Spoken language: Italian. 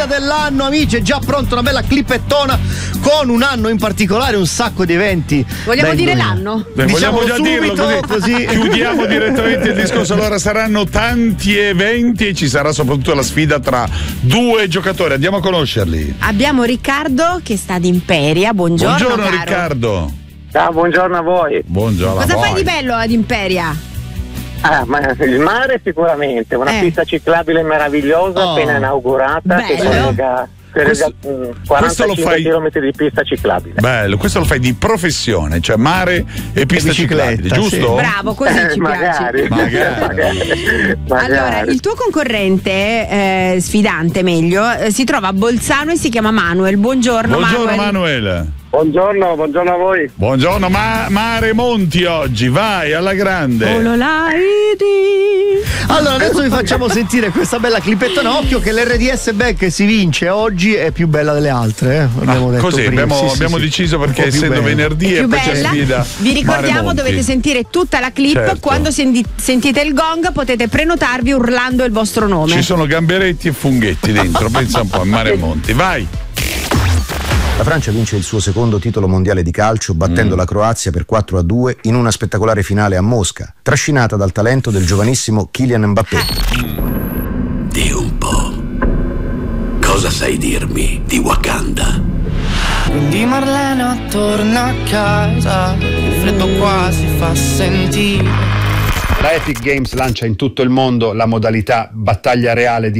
dell'anno, amici, è già pronta una bella clippettona con un anno in particolare, un sacco di eventi. Vogliamo dire l'anno? Vogliamo già dirlo così chiudiamo direttamente il discorso. Allora saranno tanti eventi e ci sarà soprattutto la sfida tra due giocatori. Andiamo a conoscerli. Abbiamo Riccardo che sta ad Imperia. Buongiorno caro. Riccardo. Ciao, buongiorno a voi. Buongiorno. Cosa fai di bello ad Imperia? Ma il mare sicuramente, una pista ciclabile meravigliosa appena inaugurata che collega 45 km di pista ciclabile. Bello, questo lo fai di professione, cioè mare e pista ciclabile, giusto? Sì. Bravo, così ci magari. piace. Allora, il tuo concorrente, sfidante meglio, si trova a Bolzano e si chiama Manuel. Buongiorno Manuel. Buongiorno a voi. Buongiorno, mare monti oggi, vai alla grande. Allora adesso vi facciamo sentire questa bella clipettona. Occhio che l'RDS Back si vince oggi, è più bella delle altre, abbiamo detto così prima. abbiamo deciso perché essendo venerdì e poi c'è sfida. Vi ricordiamo, dovete sentire tutta la clip, certo. Quando sentite il gong potete prenotarvi urlando il vostro nome. Ci sono gamberetti e funghetti dentro, pensa un po', Mare Monti, vai. La Francia vince il suo secondo titolo mondiale di calcio battendo la Croazia per 4-2 in una spettacolare finale a Mosca, trascinata dal talento del giovanissimo Kylian Mbappé. Di un po'. Cosa sai dirmi di Wakanda? Quindi Marlena torna a casa, il freddo qua si fa sentire. La Epic Games lancia in tutto il mondo la modalità battaglia reale di